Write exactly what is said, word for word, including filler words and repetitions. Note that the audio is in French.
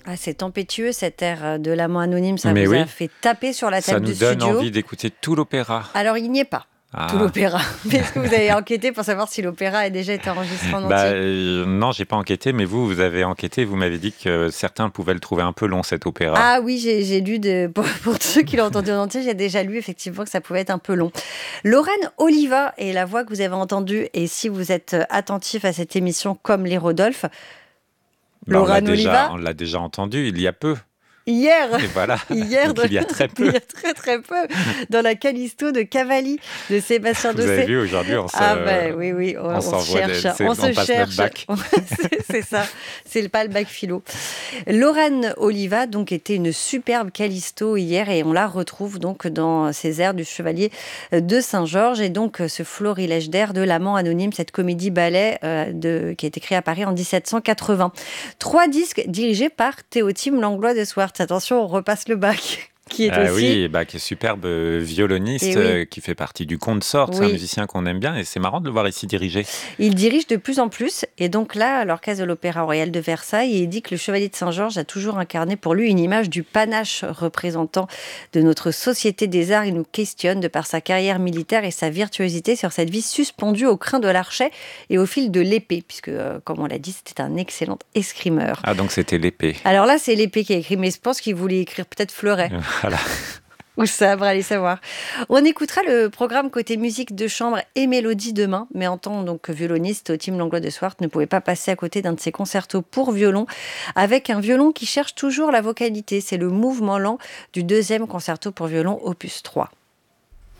Ah, c'est tempétueux cet air de l'amant anonyme, ça Mais vous oui. a fait taper sur la Ça table nous du studio. donne envie d'écouter tout l'opéra. Alors il n'y est pas. Ah. Tout l'opéra. Mais est-ce que vous avez enquêté pour savoir si l'opéra a déjà été enregistré en Bah, entier? euh, non, j'ai pas enquêté, mais vous, vous avez enquêté. Vous m'avez dit que certains pouvaient le trouver un peu long, cet opéra. Ah oui, j'ai, j'ai lu, de, pour, pour ceux qui l'ont entendu en entier, j'ai déjà lu effectivement que ça pouvait être un peu long. Lorraine Oliva est la voix que vous avez entendue, et si vous êtes attentif à cette émission comme les Rodolphe, Bah, on l'a Lorraine déjà, Oliva, on l'a déjà entendu il y a peu. hier, Et voilà. hier Donc dans- il y a très peu. il y a très très peu, dans la Callisto de Cavalli de Sébastien Vous avez Dosset. vu aujourd'hui, on se, Ah ben oui, oui, on, on on s'envoie se des- cherche, c'est- on on se passe cherche. notre bac. c'est, c'est ça, c'est pas le bac philo. Lorraine Oliva donc était une superbe Callisto hier et on la retrouve donc dans ces airs du Chevalier de Saint-Georges et donc ce florilège d'air de l'amant anonyme, cette comédie-ballet euh, de, qui a été créée à Paris en dix-sept cent quatre-vingts. Trois disques dirigés par Théotime Langlois de Swartz. Attention, on repasse le bac. Qui est Ah aussi... oui, bah, qui est superbe euh, violoniste, Et oui. euh, qui fait partie du Consort. C'est Oui. un musicien qu'on aime bien et c'est marrant de le voir ici diriger. Il dirige de plus en plus et donc là, à l'orchestre de l'Opéra Royal de Versailles, il dit que le Chevalier de Saint-Georges a toujours incarné pour lui une image du panache représentant de notre société des arts. Il nous questionne de par sa carrière militaire et sa virtuosité sur cette vie suspendue au crin de l'archet et au fil de l'épée, puisque, euh, comme on l'a dit, c'était un excellent escrimeur. Ah, donc c'était l'épée. Alors là, c'est l'épée qui a écrit, mais je pense qu'il voulait écrire peut-être Fleuret. Voilà. Ou sabre, allez savoir. On écoutera le programme côté musique de chambre et mélodie demain, mais en tant donc que violoniste, Tim Langlois de Swartz ne pouvait pas passer à côté d'un de ses concertos pour violon, avec un violon qui cherche toujours la vocalité. C'est le mouvement lent du deuxième concerto pour violon, opus trois.